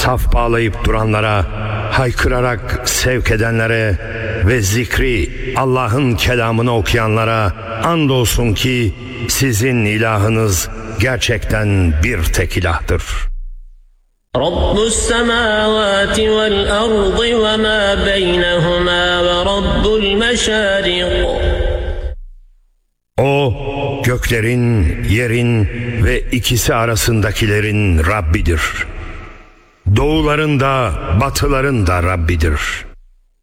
saf bağlayıp duranlara, haykırarak sevk edenlere ve zikri, Allah'ın kelamını okuyanlara andolsun ki sizin ilahınız gerçekten bir tek ilahtır. Rabbus semavati vel ardı ve ma beynehuma ve rabbul meşariq. O, göklerin, yerin ve ikisi arasındakilerin Rabbidir. Doğuların da batıların da Rabbidir.